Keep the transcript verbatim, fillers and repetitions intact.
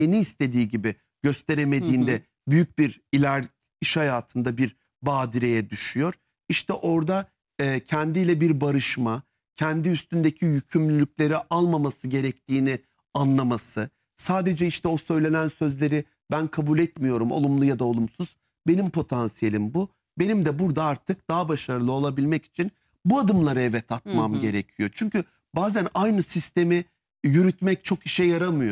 istediğini istediği gibi gösteremediğinde Hı hı. büyük bir iler iş hayatında bir badireye düşüyor. İşte orada e, kendiyle bir barışma, kendi üstündeki yükümlülükleri almaması gerektiğini anlaması, sadece işte o söylenen sözleri ben kabul etmiyorum, olumlu ya da olumsuz, benim potansiyelim bu. Benim de burada artık daha başarılı olabilmek için bu adımları evet Hı atmam hı. gerekiyor. Çünkü bazen aynı sistemi yürütmek çok işe yaramıyor.